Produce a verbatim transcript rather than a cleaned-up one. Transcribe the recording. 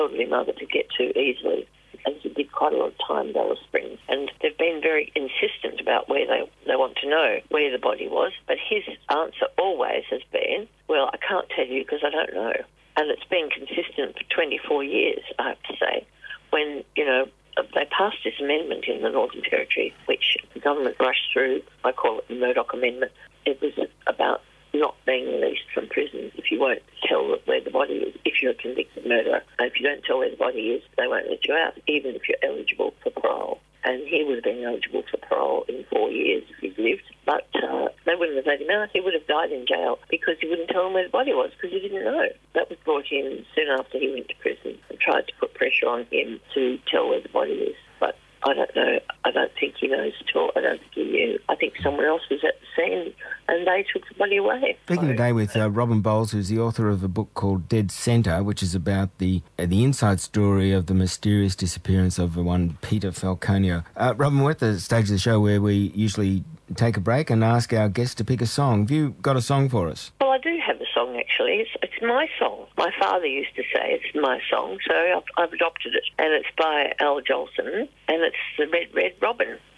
elderly mother to get to easily. And he did quite a lot of time in Alice Springs. And they've been very insistent about where they, they want to know where the body was. But his answer always has been, well, I can't tell you because I don't know. And it's been consistent for twenty-four years, I have to say. When, you know, they passed this amendment in the Northern Territory, which the government rushed through. I call it the Murdoch Amendment. It was about not being released from prison if you won't tell where the body is. If you're a convicted murderer, and if you don't tell where the body is, they won't let you out, even if you're eligible for parole. And he would have been eligible for parole in four years if he'd lived. But uh, they wouldn't have let him out. He would have died in jail because he wouldn't tell them where the body was because he didn't know. That was brought in soon after he went to prison and tried to put pressure on him to tell where the body is. But I don't know. I don't think he knows at all. I don't think he knew. I think someone else was at the scene and they took the body away. Speaking today with uh, Robin Bowles, who's the author of a book called Dead Centre, which is about the uh, the inside story of the mysterious disappearance of one Peter Falconio. Uh, Robin, we're at the stage of the show where we usually take a break and ask our guests to pick a song. Have you got a song for us? Well, I do have a song, actually. It's, it's my song. My father used to say it's my song, so I've, I've adopted it. And it's by Al Jolson, and it's The Red, Red Robin.